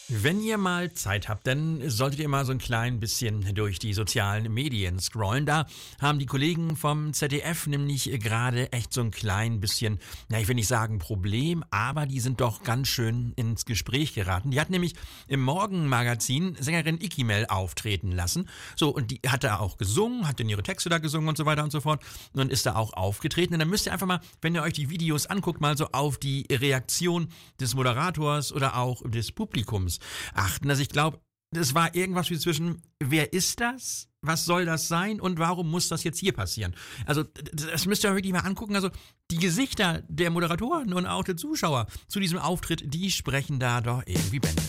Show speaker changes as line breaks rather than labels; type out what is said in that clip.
Wenn ihr mal Zeit habt, dann solltet ihr mal so ein klein bisschen durch die sozialen Medien scrollen. Da haben die Kollegen vom ZDF nämlich gerade echt so ein klein bisschen, ich will nicht sagen Problem, aber die sind doch ganz schön ins Gespräch geraten. Die hat nämlich im Morgenmagazin Sängerin Ikimel auftreten lassen. So, und die hat da auch gesungen, hat dann ihre Texte da gesungen und so weiter und so fort und ist da auch aufgetreten. Und dann müsst ihr einfach mal, wenn ihr euch die Videos anguckt, mal so auf die Reaktion des Moderators oder auch des Publikums achten. Also ich glaube, es war irgendwas wie zwischen, wer ist das? Was soll das sein? Und warum muss das jetzt hier passieren? Also das müsst ihr euch wirklich mal angucken. Also die Gesichter der Moderatoren und auch der Zuschauer zu diesem Auftritt, die sprechen da doch irgendwie Bände.